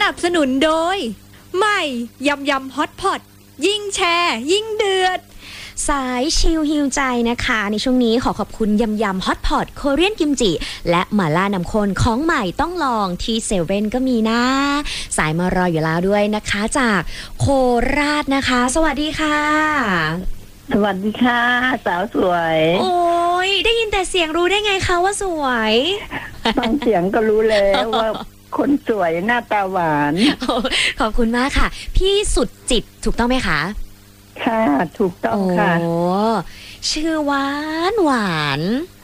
นับสนุนโดยใหม่ยำยำฮอตพอตยิ่งแชร์ยิ่งเดือดสายชิลฮิวใจนะคะในช่วงนี้ขอขอบคุณยำยำฮอตพอตโคเรียนกิมจิและหม่าล่าน้ำข้นของใหม่ต้องลองที่เซเว่นก็มีนะสายมารออยู่แล้วด้วยนะคะจากโคราชนะคะสวัสดีค่ะสวัสดีค่ะสาวสวยโอ้ยได้ยินแต่เสียงรู้ได้ไงคะว่าสวยฟังเสียงก็รู้แล้วว่าคนสวยหน้าตาหวานขอบคุณมากค่ะพี่สุดจิตถูกต้องไหมคะค่ะถูกต้องค่ะโอ้ชื่อหวานหวาน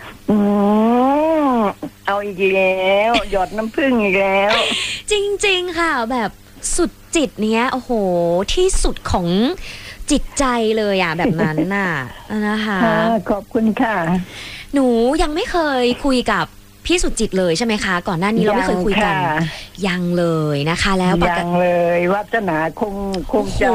เอาอีกแล้วหยอดน้ำผึ้งอีกแล้วจริงๆค่ะแบบสุดจิตเนี้ยโอ้โหที่สุดของจิตใจเลยอ่ะแบบนั้นน่ะนะคะขอบคุณค่ะหนูยังไม่เคยคุยกับพี่สุดจิตเลยใช่ไหมคะก่อนหน้านี้เราไม่เคยคุยกันยังเลยนะคะแล้วยังเลยวาสนาคงจะ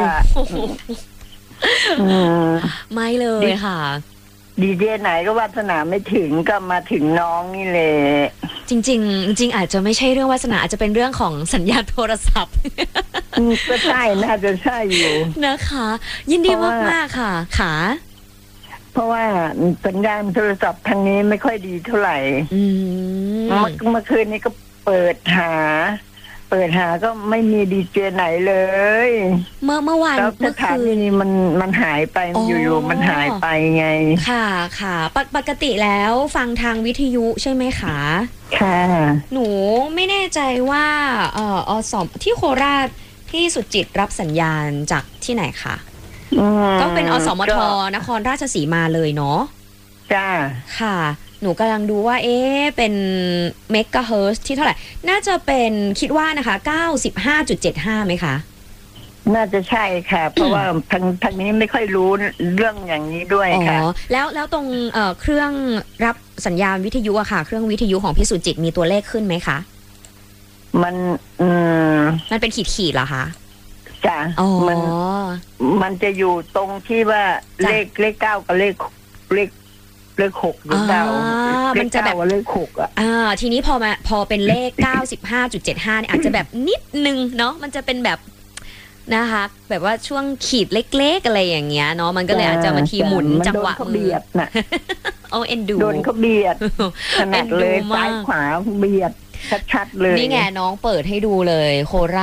ไม่เลยค่ะดีเจไหนก็วาสนาไม่ถึงก็มาถึงน้องนี่แหละจริงอาจจะไม่ใช่เรื่องวาสนาอาจจะเป็นเรื่องของสัญญาณโทรศัพท์ก็ใช่น่าจะใช่อยู่นะคะยินดีมากๆค่ะค่ะเพราะว่าสัญญาณโทรศัพท์ทางนี้ไม่ค่อยดีเท่าไหร่เมื่อคืนนี้ก็เปิดหาก็ไม่มีดีเจไหนเลยเมื่อวานแล้วสถานีนี้มันหายไปอยู่ๆมันหายไปไงค่ะปกติแล้วฟังทางวิทยุใช่ไหมคะค่ะหนูไม่แน่ใจว่าอสมที่โคราชพี่สุจิตรับสัญญาณจากที่ไหนคะก็เป็นอสมทนครราชสีมาเลยเนาะจ้าค่ะหนูกำลังดูว่าเป็นเมกะเฮิร์ตซ์ที่เท่าไหร่น่าจะเป็นคิดว่านะคะ 95.75 ไหมคะน่าจะใช่ค่ะเพราะว่าทางนี้ไม่ค่อยรู้เรื่องอย่างนี้ด้วยค่ะแล้วตรงเครื่องรับสัญญาณวิทยุอะค่ะเครื่องวิทยุของพี่สุจิตมีตัวเลขขึ้นไหมคะมันเป็นขีดเหรอคะจ้ะมันจะอยู่ตรงที่ว่าเลข9กับเลข6หรือเก้ามันจะแบบเลข6อ่ะทีนี้พอเป็นเลข 95.75 เนี่ยอาจจะแบบนิดนึงเนาะมันจะเป็นแบบนะคะแบบว่าช่วงขีดเล็กๆอะไรอย่างเงี้ยเนาะมันก็เลยอาจจะมาทีหมุนจังหวะมือน่ะโอ้เอ็นดูโดนเขาเบียดขนาดเลยซ้ายขวาเบียดชัดๆเลยนี่ไงน้องเปิดให้ดูเลยโคราช